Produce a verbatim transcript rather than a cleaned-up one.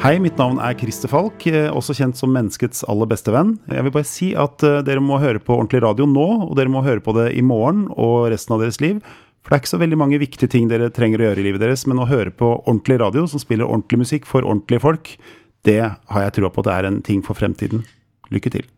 Hei, mitt navn er Christer Falk, også kjent som menneskets aller beste venn. Jeg vil bare si at dere må høre på ordentlig radio nå, og dere må høre på det i morgen og resten av deres liv. For det er ikke så veldig mange viktige ting dere trenger å gjøre i livet deres, men å høre på ordentlig radio som spiller ordentlig musikk for ordentlige folk, det har jeg trodd på at det er en ting for fremtiden. Lykke til!